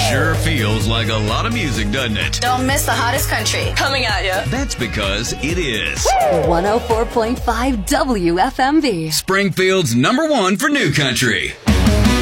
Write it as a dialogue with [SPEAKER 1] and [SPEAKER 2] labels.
[SPEAKER 1] Sure feels like a lot of music, doesn't it?
[SPEAKER 2] Don't miss the hottest country coming at you.
[SPEAKER 1] That's because it is
[SPEAKER 3] 104.5 WFMV.
[SPEAKER 1] Springfield's #1 for new country.